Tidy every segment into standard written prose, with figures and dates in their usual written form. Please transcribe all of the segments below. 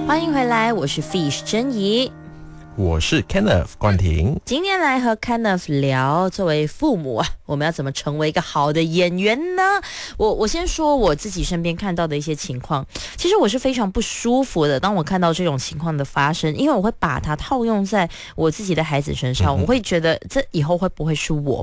欢迎回来，我是 Fish 珍怡， 我是 Kenneth 冠廷。 今天来和 Kenneth 聊，作为父母啊，我们要怎么成为一个好的演员呢？我先说我自己身边看到的一些情况，其实我是非常不舒服的。当我看到这种情况的发生，因为我会把它套用在我自己的孩子身上，我会觉得这以后会不会是我？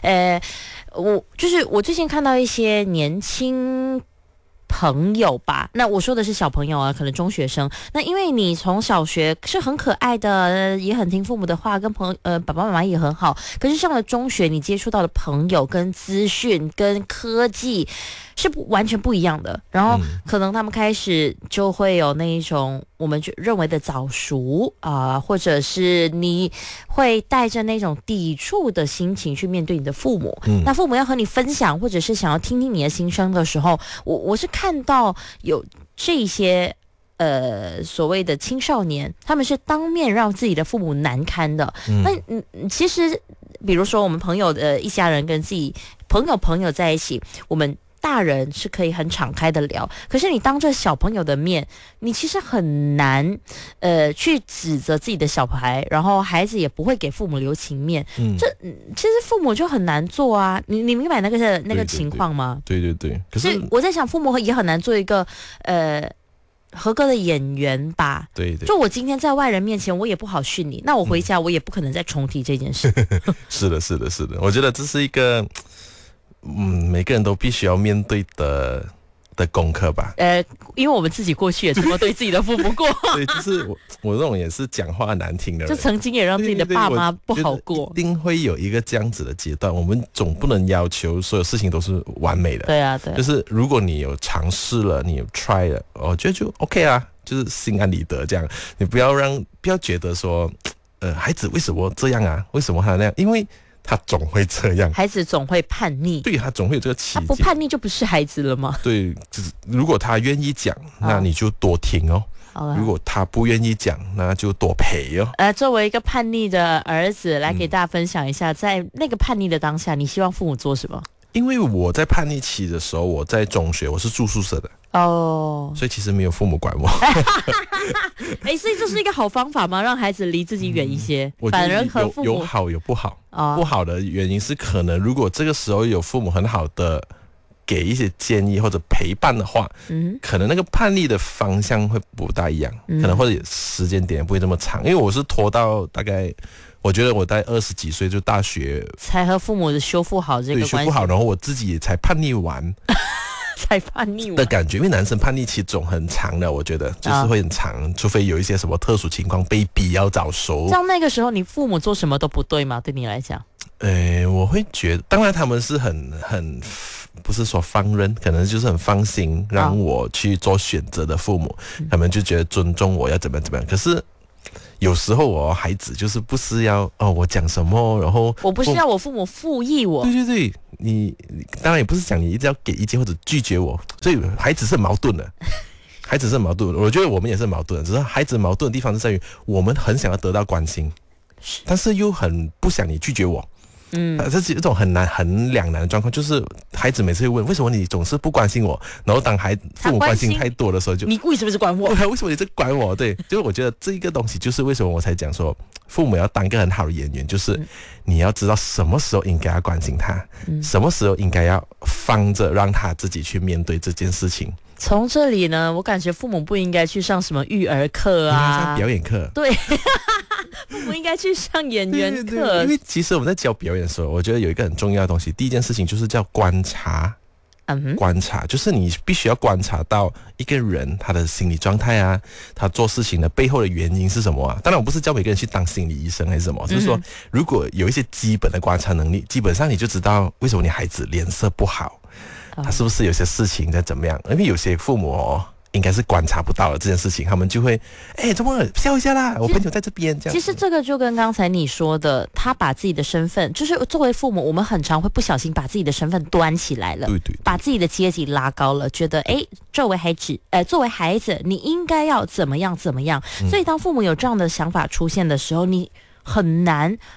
我最近看到一些年轻朋友吧，那我说的是小朋友啊，可能中学生。那因为你从小学是很可爱的，也很听父母的话，跟爸爸妈妈也很好。可是上了中学，你接触到的朋友、跟资讯、跟科技是完全不一样的。然后可能他们开始就会有那一种我们就认为的早熟或者是你会带着那种抵触的心情去面对你的父母。那父母要和你分享，或者是想要听听你的心声的时候，我是看到有这些所谓的青少年，他们是当面让自己的父母难堪的。那其实比如说我们朋友的一家人跟自己朋友在一起，我们大人是可以很敞开的聊，可是你当着小朋友的面，你其实很难去指责自己的小孩，然后孩子也不会给父母留情面。其实父母就很难做啊。你明白那个情况吗？ 对，可是我在想，父母也很难做一个合格的演员吧。对，就我今天在外人面前我也不好训你，那我回家我也不可能再重提这件事。 是的，我觉得这是一个每个人都必须要面对的功课吧。 因为我们自己过去也这么对自己的父母过。 对，就是我这种也是讲话难听的人， 就曾经也让自己的爸妈不好过。 一定会有一个这样子的阶段，我们总不能要求所有事情都是完美的。 对啊， 就是如果你有尝试了，你有 try 了，我觉得就 OK 啊，就是心安理得这样。你不要觉得说，孩子为什么这样啊？为什么他那样？因为他总会这样， 孩子总会叛逆。 对，他总会有这个期间。 他不叛逆就不是孩子了吗？ 对，如果他愿意讲，那你就多听哦。如果他不愿意讲，那就多陪哦。 作为一个叛逆的儿子，来给大家分享一下，在那个叛逆的当下，你希望父母做什么？ 因为我在叛逆期的时候，我在中学，我是住宿舍的所以其实没有父母管我。 所以这是一个好方法吗？让孩子离自己远一些，反而和父母有好有不好。不好的原因是，可能如果这个时候有父母很好的给一些建议或者陪伴的话，可能那个叛逆的方向会不大一样，可能或者时间点不会这么长。因为我是拖到大概，我觉得我在20几岁就大学才和父母修复好这个关系， 修复好，然后我自己才叛逆完。 才叛逆的感觉，因为男生叛逆期总很长的，我觉得就是会很长，除非有一些什么特殊情况被逼要早熟。 像那个时候，你父母做什么都不对吗？对你来讲？ 我会觉得，当然他们是很不是说放任，可能就是很放心让我去做选择的父母，他们就觉得尊重我要怎么样。可是有时候孩子就是不是要我讲什么，然后我不是要我父母附议我。 对，你当然也不是讲你一直要给意见或者拒绝我，所以孩子是矛盾的。孩子是矛盾的，我觉得我们也是矛盾的，只是孩子矛盾的地方是在于我们很想要得到关心，但是又很不想你拒绝我。这是一种很两难的状况，就是孩子每次会问为什么你总是不关心我，然后当父母关心太多的时候，就你为什么是管我？ 为什么你在管我？对，就是我觉得这个东西就是为什么我才讲说父母要当一个很好的演员，就是你要知道什么时候应该要关心他，什么时候应该要放着让他自己去面对这件事情。 从这里呢，我感觉父母不应该去上什么育儿课啊， 应该上表演课。 对，父母应该去上演员课。 因为其实我们在教表演的时候，我觉得有一个很重要的东西，第一件事情就是叫观察。观察就是你必须要观察到一个人他的心理状态啊，他做事情的背后的原因是什么啊。当然我不是教每个人去当心理医生还是什么，就是说如果有一些基本的观察能力，基本上你就知道为什么你孩子脸色不好，他是不是有些事情在怎么样。因为有些父母应该是观察不到的这件事情，他们就会怎么笑一下啦，我朋友在这边这样。 其实这个就跟刚才你说的，他把自己的身份，就是作为父母，我们很常会不小心把自己的身份端起来了， 对， 把自己的阶级拉高了，觉得作为孩子，你应该要怎么样。所以当父母有这样的想法出现的时候，你很难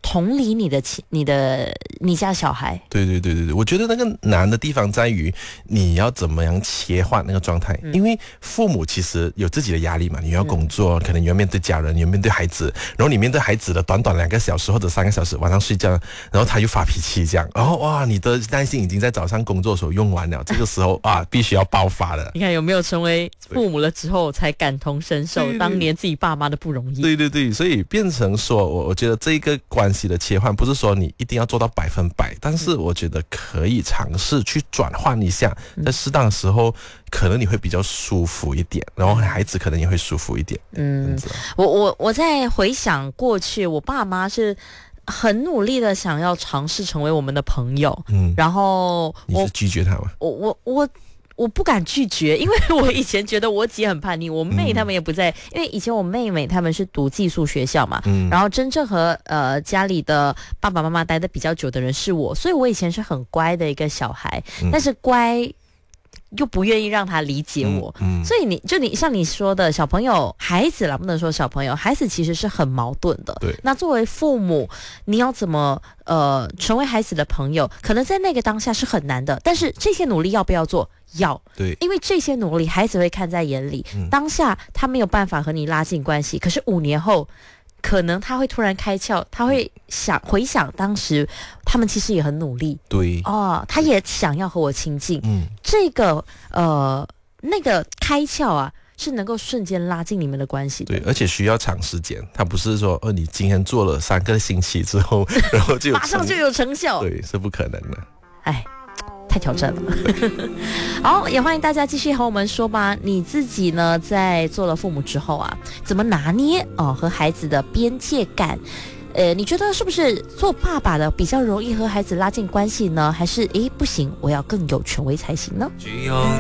同理你家小孩。 对，我觉得那个难的地方在于你要怎么样切换那个状态，因为父母其实有自己的压力嘛，你要工作，可能你要面对家人，你要面对孩子，然后你面对孩子的短2个小时或者3个小时，晚上睡觉，然后他又发脾气这样，然后哇，你的耐心已经在早上工作的时候用完了，这个时候啊，必须要爆发了。 你看有没有成为父母了之后才感同身受当年自己爸妈的不容易？ 对，所以变成说，我觉得这个关系的切换，不是说你一定要做到100%，但是我觉得可以尝试去转换一下，在适当的时候，可能你会比较舒服一点，然后孩子可能也会舒服一点。 我在回想过去，我爸妈是很努力的想要尝试成为我们的朋友，然后你是拒绝他吗？ 我不敢拒绝，因为我以前觉得我姐很叛逆，我妹他们也不在，因为以前我妹妹他们是读寄宿学校嘛，然后真正和家里的爸爸妈妈待得比较久的人是我，所以我以前是很乖的一个小孩，但是乖又不愿意让他理解我，所以你像你说的小朋友，孩子啦，不能说小朋友，孩子其实是很矛盾的。 对， 那作为父母，你要怎么成为孩子的朋友？可能在那个当下是很难的，但是这些努力要不要做？要，对，因为这些努力孩子会看在眼里，当下他没有办法和你拉近关系，可是5年后。可能他会突然开窍，他会回想当时他们其实也很努力， 对他也想要和我亲近，这个那个开窍啊，是能够瞬间拉近你们的关系的。 对，而且需要长时间，他不是说你今天做了3个星期之后，然后就马上就有成效， 对，是不可能的。 哎。太挑战了好，也欢迎大家继续和我们说吧，你自己呢在做了父母之后啊，怎么拿捏和孩子的边界感？你觉得是不是做爸爸的比较容易和孩子拉近关系呢？还是不行，我要更有权威才行呢？只有